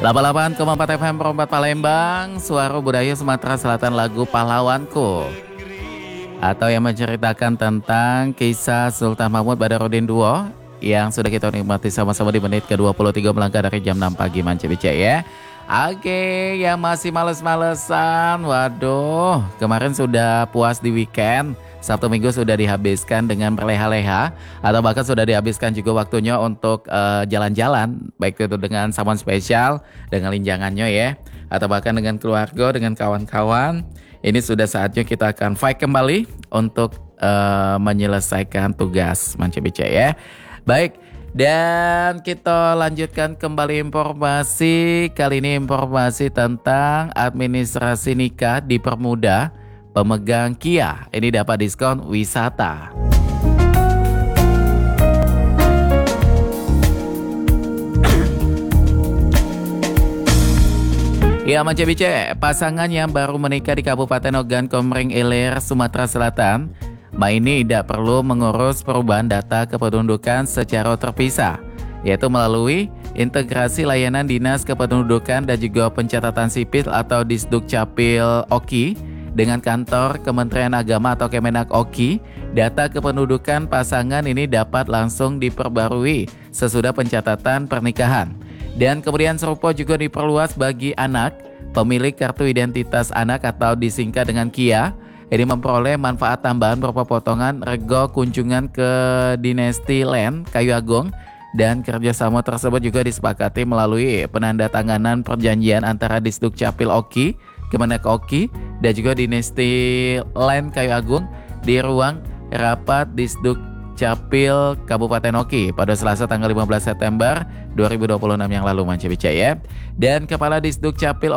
88,4 FM Perempat Palembang, Suara Budaya Sumatera Selatan, lagu Pahlawanku, atau yang menceritakan tentang kisah Sultan Mahmud Badarudin II yang sudah kita nikmati sama-sama di menit ke-23 melangkah dari jam 6 pagi Mance Bice ya. Oke, yang masih males-malesan, waduh, kemarin sudah puas di weekend, Sabtu Minggu sudah dihabiskan dengan berleha-leha, atau bahkan sudah dihabiskan juga waktunya untuk jalan-jalan, baik itu dengan someone spesial, dengan linjangannya ya, atau bahkan dengan keluarga, dengan kawan-kawan. Ini sudah saatnya kita akan fight kembali untuk menyelesaikan tugas Mance Bice ya. Baik. Dan kita lanjutkan kembali informasi. Kali ini informasi tentang administrasi nikah dipermudah, pemegang KIA ini dapat diskon wisata. Ya, Mance Bice, pasangan yang baru menikah di Kabupaten Ogan Komering Ilir, Sumatera Selatan, ini tidak perlu mengurus perubahan data kependudukan secara terpisah, yaitu melalui integrasi layanan Dinas Kependudukan dan juga Pencatatan Sipil atau Disdukcapil OKI dengan kantor Kementerian Agama atau Kemenak OKI. Data kependudukan pasangan ini dapat langsung diperbarui sesudah pencatatan pernikahan. Dan kemudian serupa juga diperluas bagi anak pemilik kartu identitas anak atau disingkat dengan KIA. Ini memperoleh manfaat tambahan berupa potongan rego kunjungan ke Dinasti Land Kayu Agung, dan kerjasama tersebut juga disepakati melalui penandatanganan perjanjian antara Disdukcapil OKI, Kemenak OKI, dan juga Dinasti Land Kayu Agung di ruang rapat Disdukcapil Kabupaten OKI pada Selasa tanggal 15 September 2026 yang lalu Mance Bice ya. Dan Kepala Disdukcapil